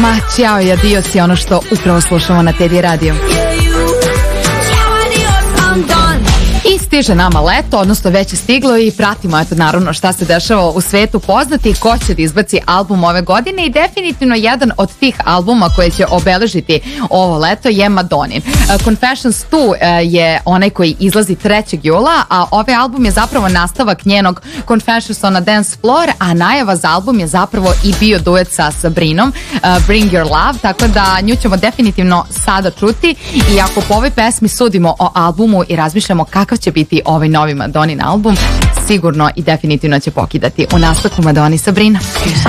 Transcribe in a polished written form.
Ma, Ciao i adios je ono što upravo slušamo na Teddy Radio. I stiže nama leto, odnosno već je stiglo i pratimo eto naravno šta se dešava u svetu, poznati ko će da izbaci album ove godine i definitivno jedan od tih albuma koje će obeležiti ovo leto je Madonin. Confessions 2 je onaj koji izlazi 3. jula, a ovaj album je zapravo nastavak njenog Confessions on a Dance Floor, a najava za album je zapravo i bio duet sa Sabrinom, Bring Your Love, tako da nju ćemo definitivno sada čuti i ako po ovoj pesmi sudimo o albumu i razmišljamo kakav će biti ovaj novi Madonin album, sigurno i definitivno će pokidati u nastavku Madoni Sabrina.